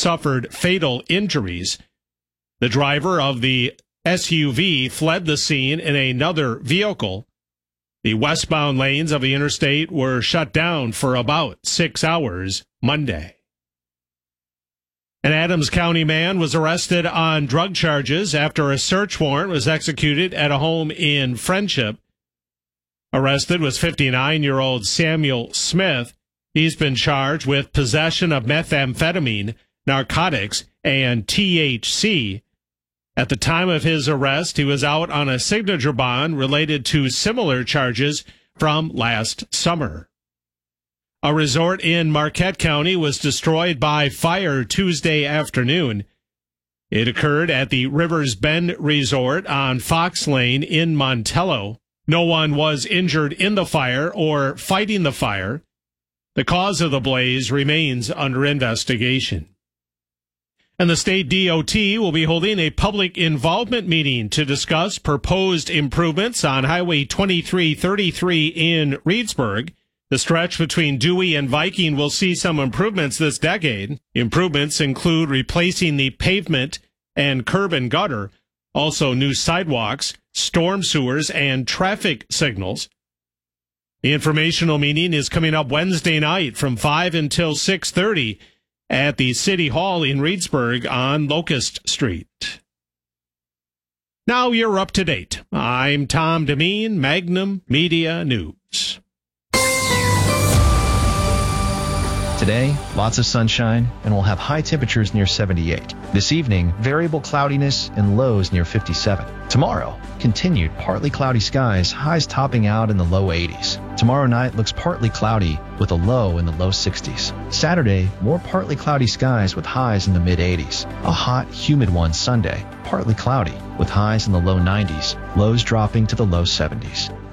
suffered fatal injuries. The driver of the SUV fled the scene in another vehicle. The westbound lanes of the interstate were shut down for about 6 hours Monday. An Adams County man was arrested on drug charges after a search warrant was executed at a home in Friendship. Arrested was 59-year-old Samuel Smith. He's been charged with possession of methamphetamine, narcotics, and THC. At the time of his arrest, he was out on a signature bond related to similar charges from last summer. A resort in Marquette County was destroyed by fire Tuesday afternoon. It occurred at the Rivers Bend Resort on Fox Lane in Montello. No one was injured in the fire or fighting the fire. The cause of the blaze remains under investigation. And the state DOT will be holding a public involvement meeting to discuss proposed improvements on Highway 2333 in Reedsburg. The stretch between Dewey and Viking will see some improvements this decade. Improvements include replacing the pavement and curb and gutter, also new sidewalks, storm sewers, and traffic signals. The informational meeting is coming up Wednesday night from 5 until 6:30 at the City Hall in Reedsburg on Locust Street. Now you're up to date. I'm Tom Demeen, Magnum Media News. Today, lots of sunshine, and we'll have high temperatures near 78. This evening, variable cloudiness and lows near 57. Tomorrow, continued partly cloudy skies, highs topping out in the low 80s. Tomorrow night looks partly cloudy with a low in the low 60s. Saturday, more partly cloudy skies with highs in the mid 80s. A hot, humid one Sunday, partly cloudy with highs in the low 90s, lows dropping to the low 70s.